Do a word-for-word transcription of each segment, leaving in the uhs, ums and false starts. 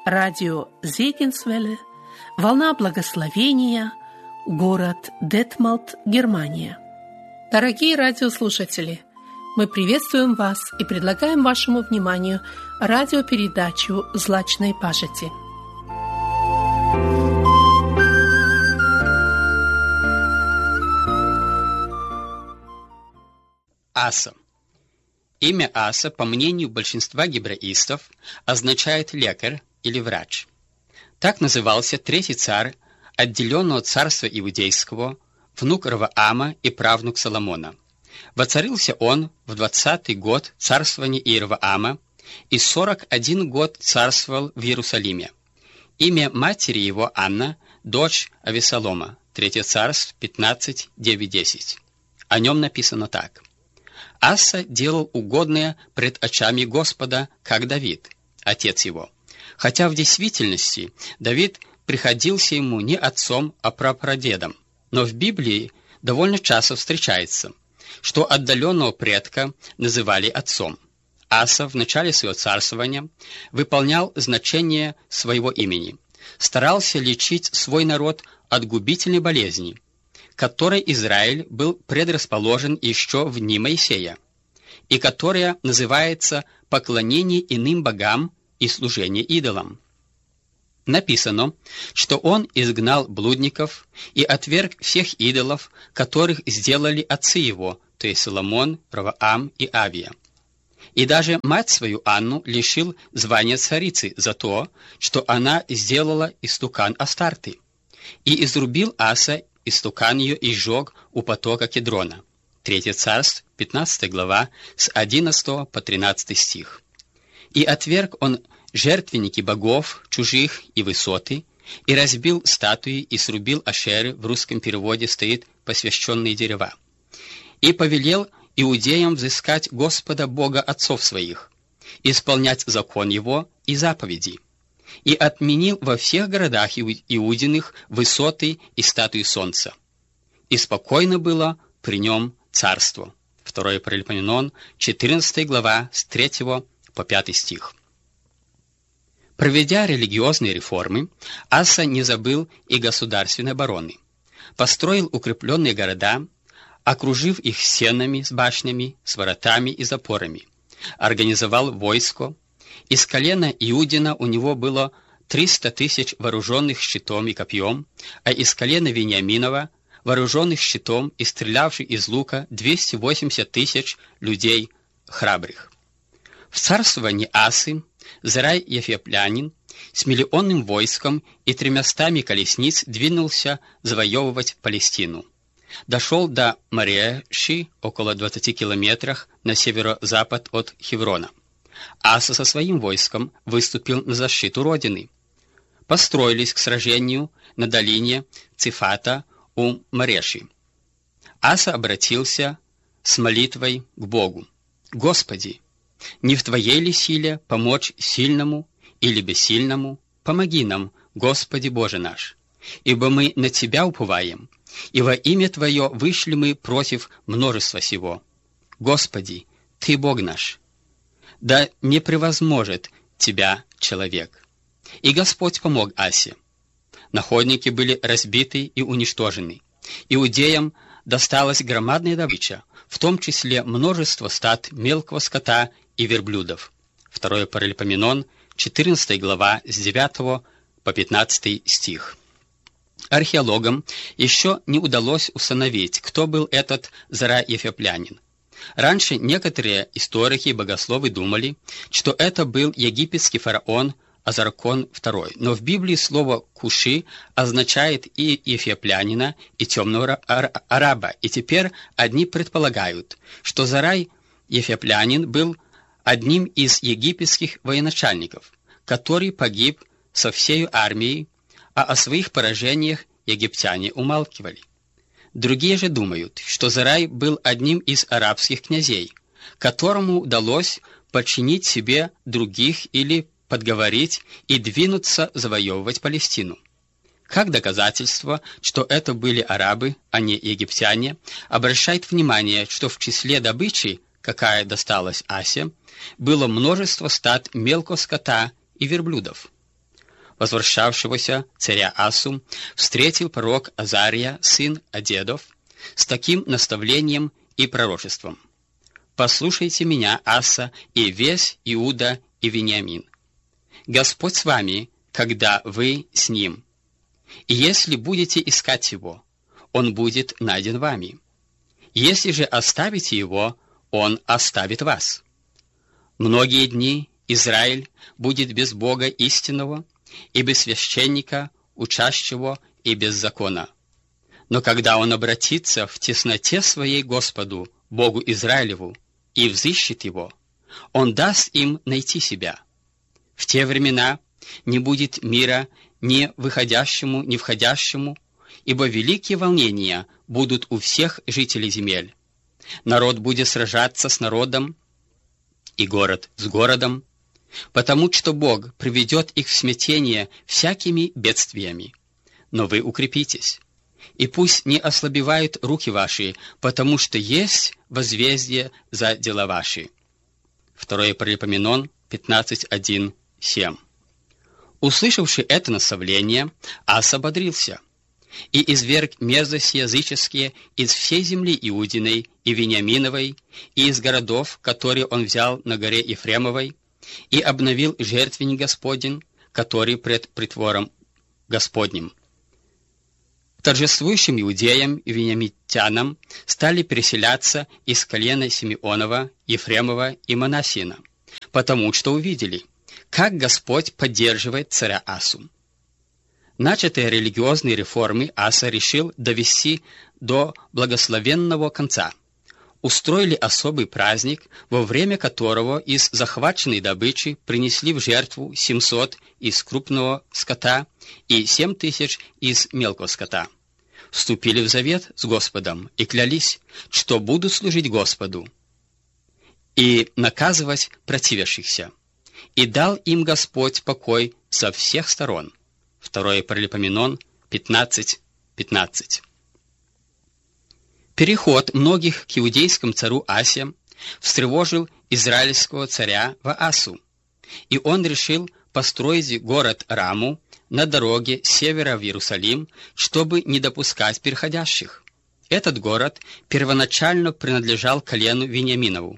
радио Зегенсвелле, «Волна благословения», город Детмолд, Германия. Дорогие радиослушатели, мы приветствуем вас и предлагаем вашему вниманию радиопередачу «Злачной пажити». Аса. Имя Аса, по мнению большинства гебраистов, означает «лекарь» или «врач». Так назывался третий царь отделенного царства иудейского, внук Ровоама и правнук Соломона. Воцарился он в двадцатый год царствования Иеровоама и сорок один год царствовал в Иерусалиме. Имя матери его Анна, дочь Авесолома, третье царство пятнадцать, девять, десять. О нем написано так. «Аса делал угодное пред очами Господа, как Давид, отец его. Хотя в действительности Давид приходился ему не отцом, а прапрадедом. Но в Библии довольно часто встречается, что отдаленного предка называли отцом. Аса в начале своего царствования выполнял значение своего имени, старался лечить свой народ от губительной болезни, которой Израиль был предрасположен еще в дни Моисея, и которая называется «поклонение иным богам и служение идолам». Написано, что он изгнал блудников и отверг всех идолов, которых сделали отцы его, то есть Соломон, Ровоам и Авия. И даже мать свою Анну лишил звания царицы за то, что она сделала истукан Астарты. И изрубил Аса истукан ее и сжег у потока Кедрона. Третье царство, пятнадцатая глава, с одиннадцатого по тринадцатый стих. И отверг он жертвенники богов, чужих и высоты, и разбил статуи, и срубил ашеры, в русском переводе стоит посвященные дерева. И повелел иудеям взыскать Господа Бога отцов своих, исполнять закон его и заповеди, и отменил во всех городах Иудиных высоты и статуи солнца. И спокойно было при нем царство. Второе Паралипоменон, четырнадцатая глава, с третьего по пятый стих. Проведя религиозные реформы, Аса не забыл и государственной обороны. Построил укрепленные города, окружив их стенами с башнями, с воротами и запорами. Организовал войско. Из колена Иудина у него было триста тысяч вооруженных щитом и копьем, а из колена Вениаминова вооруженных щитом и стрелявших из лука двести восемьдесят тысяч людей храбрых. В царствовании Асы Зарай Ефеплянин с миллионным войском и тремястами колесниц двинулся завоевывать Палестину. Дошел до Мареши, около двадцати километрах на северо-запад от Хеврона. Аса со своим войском выступил на защиту родины. Построились к сражению на долине Цифата у Мареши. Аса обратился с молитвой к Богу. «Господи, не в Твоей ли силе помочь сильному или бессильному? Помоги нам, Господи Боже наш, ибо мы на Тебя уповаем, и во имя Твое вышли мы против множества сего. Господи, Ты Бог наш, да не превозможет Тебя человек». И Господь помог Асе. Находники были разбиты и уничтожены. Иудеям досталась громадная добыча, в том числе множество стад мелкого скота и верблюдов. Второе Паралипоменон, четырнадцатая глава, с девятого по пятнадцатый стих. Археологам еще не удалось установить, кто был этот Зарай Ефеплянин. Раньше некоторые историки и богословы думали, что это был египетский фараон Азаркон второй, но в Библии слово «куши» означает и ефеоплянина, и темного араба, и теперь одни предполагают, что Зарай Ефеоплянин был одним из египетских военачальников, который погиб со всей армией, а о своих поражениях египтяне умалкивали. Другие же думают, что Зарай был одним из арабских князей, которому удалось подчинить себе других или подговорить и двинуться завоевывать Палестину. Как доказательство, что это были арабы, а не египтяне, обращает внимание, что в числе добычи, какая досталась Асе, было множество стад мелкого скота и верблюдов. возвращавшегося царя Асу, встретил пророк Азария, сын Одедов, с таким наставлением и пророчеством: «Послушайте меня, Аса, и весь Иуда и Вениамин. Господь с вами, когда вы с ним. И если будете искать его, он будет найден вами. Если же оставите его, он оставит вас. Многие дни Израиль будет без Бога истинного, и без священника, учащего, и без закона. Но когда он обратится в тесноте своей Господу, Богу Израилеву, и взыщет его, он даст им найти себя. В те времена не будет мира ни выходящему, ни входящему, ибо великие волнения будут у всех жителей земель. Народ будет сражаться с народом, и город с городом, потому что Бог приведет их в смятение всякими бедствиями. Но вы укрепитесь, и пусть не ослабевают руки ваши, потому что есть возмездие за дела ваши». Второе Паралипоменон пятнадцать, один, семь. Услышавши это наставление, Аса ободрился и изверг мерзости языческие из всей земли Иудиной и Вениаминовой, и из городов, которые он взял на горе Ефремовой, и обновил жертвенник Господень, который пред притвором Господним. Торжествующим иудеям и вениамитянам стали переселяться из колена Симеонова, Ефремова и Манассиина, потому что увидели, как Господь поддерживает царя Асу. Начатые религиозные реформы Аса решил довести до благословенного конца. Устроили особый праздник, во время которого из захваченной добычи принесли в жертву семьсот из крупного скота и семь тысяч из мелкого скота. Вступили в завет с Господом и клялись, что будут служить Господу и наказывать противящихся. И дал им Господь покой со всех сторон. Второе Паралипоменон пятнадцать, пятнадцать. Переход многих к иудейскому царю Асе встревожил израильского царя Ваасу, и он решил построить город Раму на дороге с севера в Иерусалим, чтобы не допускать переходящих. Этот город первоначально принадлежал колену Вениаминову,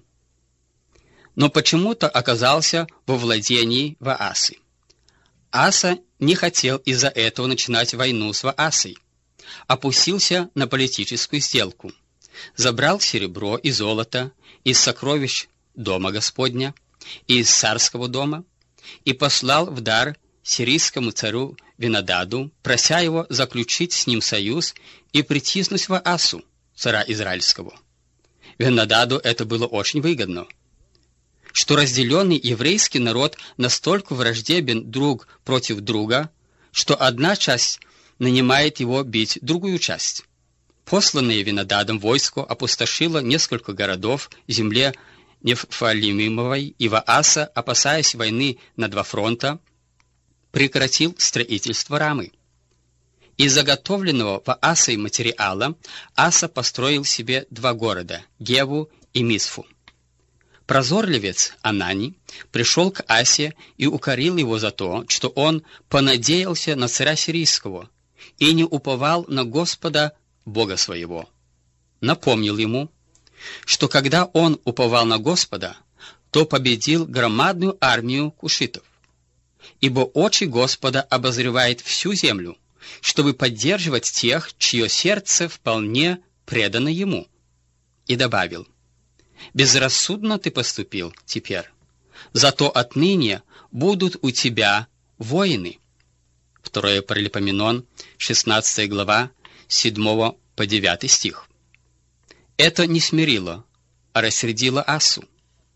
но почему-то оказался во владении Ваасы. Аса не хотел из-за этого начинать войну с Ваасой, опустился на политическую сделку, забрал серебро и золото из сокровищ дома Господня и из царского дома и послал в дар сирийскому царю Венададу, прося его заключить с ним союз и притиснуть Ваасу, царя израильского. Венададу это было очень выгодно, что разделенный еврейский народ настолько враждебен друг против друга, что одна часть нанимает его бить другую часть. Посланное Венададом войско опустошило несколько городов в земле Нефалимимовой, и Вааса, опасаясь войны на два фронта, прекратил строительство Рамы. Из заготовленного Ваасой материала Аса построил себе два города – Геву и Мисфу. Прозорливец Анани пришел к Асе и укорил его за то, что он понадеялся на царя сирийского и не уповал на Господа Бога своего. Напомнил ему, что когда он уповал на Господа, то победил громадную армию кушитов, ибо очи Господа обозревает всю землю, чтобы поддерживать тех, чье сердце вполне предано ему. И добавил: «Безрассудно ты поступил теперь, зато отныне будут у тебя воины». Второе Паралипоменон, шестнадцатая глава, с седьмого по девятый стих. Это не смирило, а рассердило Асу.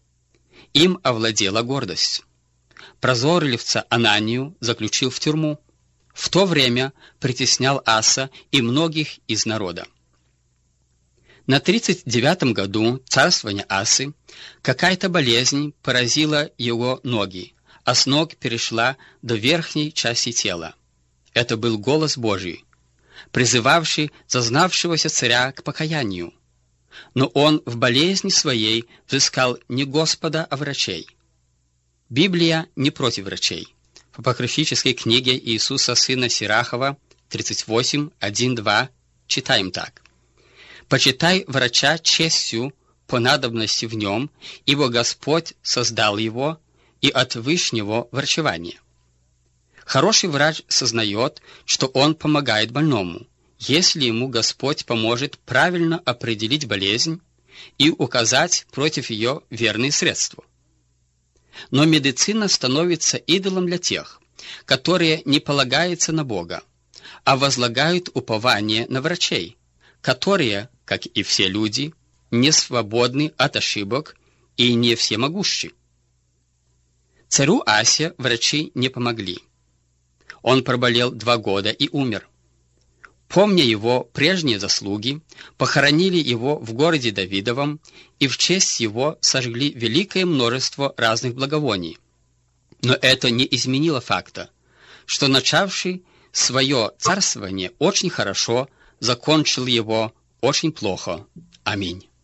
Им овладела гордость. Прозорливца Ананию заключил в тюрьму. В то время притеснял Аса и многих из народа. На тридцать девятом году царствования Асы какая-то болезнь поразила его ноги, а с ног перешла до верхней части тела. Это был голос Божий, призывавший зазнавшегося царя к покаянию. Но он в болезни своей взыскал не Господа, а врачей. Библия не против врачей. в апокрифической книге Иисуса сына Сирахова тридцать восемь, один, два читаем так. «Почитай врача честью по надобности в нем, ибо Господь создал его, и от Вышнего врачевания». Хороший врач сознает, что он помогает больному, если ему Господь поможет правильно определить болезнь и указать против ее верные средства. Но медицина становится идолом для тех, которые не полагаются на Бога, а возлагают упование на врачей, которые, как и все люди, не свободны от ошибок и не всемогущи. Царю Асе врачи не помогли. Он проболел два года и умер. Помня его прежние заслуги, похоронили его в городе Давидовом и в честь его сожгли великое множество разных благовоний. Но это не изменило факта, что начавший свое царствование очень хорошо, закончил его очень плохо. Аминь.